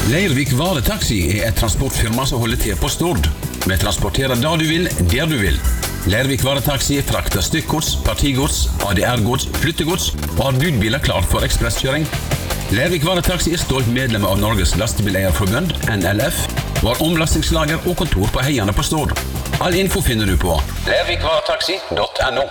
Leirvik Varetaxi et transportfirma som holder til på Stord. Vi transporterer da du vil, der du vil. Leirvik Varetaxi frakter stykkgods, partigods, ADR-gods, flyttegods og har budbiler klart for ekspresskjøring. Leirvik Varetaxi stolt medlem av Norges Lastebileierforbund, NLF, var omlastingslager og kontor på Heiane på Stord. All info finner du på leirvikvaretaxi.no.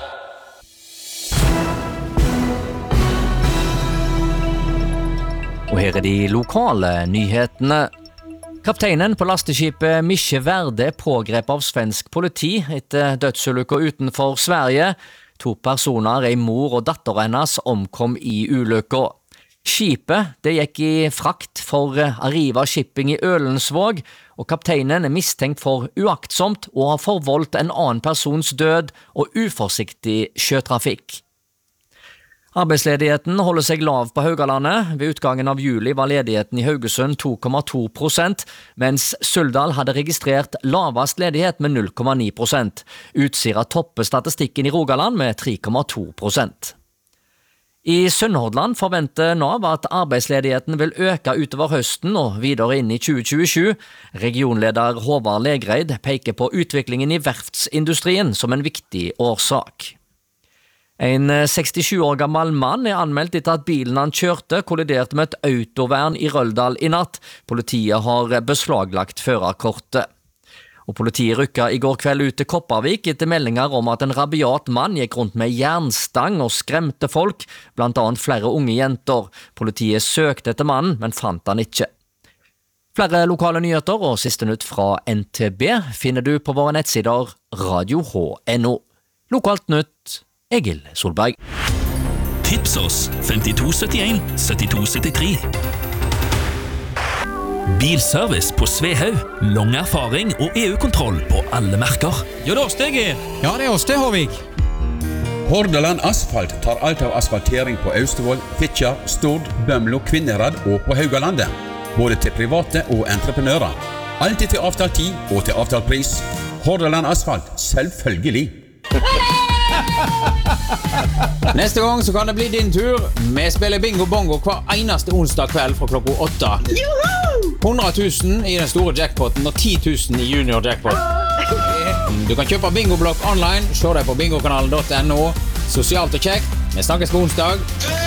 Og her de lokale nyhetene. Kapteinen på lasteskipet Mische Verde pågrep av svensk politi etter dødsulykker utenfor Sverige. 2 personer, en mor og datter hennes, omkom i ulykker. Skipet det gikk i frakt for Arriva Shipping i Ølensvåg, og kapteinen mistenkt for uaktsomt å ha forvoldt en annen persons død og uforsiktig sjøtrafikk. Arbeidsledigheten holder seg lav på Haugalandet. Ved utgangen av juli var ledigheten i Haugesund 2,2%, mens Suldal hadde registrert lavest ledighet med 0,9%. Utsira topper statistikken i Rogaland med 3,2%. I Sunnhordland forventer Nav at arbeidsledigheten vil øke utover høsten og videre inn i 2027. Regionleder Håvard Legreid peker på utviklingen i verftsindustrien som en viktig årsak. En 67 år gammel mann anmeldt etter at bilen han kjørte kolliderte med et autovern i Røldal i natt. Politiet har beslaglagt førerkortet. Og politiet rykket i går kveld ut til Kopervik etter meldinger om at en rabiat mann gikk rundt med jernstang og skremte folk, blant annet flere unge jenter. Politiet søkte etter mannen, men fant han ikke. Flere lokale nyheter og siste nytt fra NTB finner du på våre nettsider radio.no. Lokalt nytt, Egil Solberg. Tips oss 5271 7273. Bilservice på Svehaug, lang erfaring og EU-kontroll på alle merker. Jo, det er oss det, Geir. Ja, det er oss det, Håvik. Hordaland Asfalt tar alt av asfaltering på Austevoll, Fitjar, Stord, Bømlo, Kvinnherad og på Haugalandet. Både til private og entreprenører. Alltid til avtalt tid og til avtalt pris. Hordaland Asfalt, selvfølgelig. Neste gang så kan det bli din tur. Vi spiller bingo bongo hver eneste onsdag kveld fra klokka 8. 100 000 i den store jackpotten og 10 000 i junior jackpot. Du kan kjøpe bingoblokk online. Se deg på bingokanalen.no. Sosialt og kjekt. Vi snakkes på onsdag.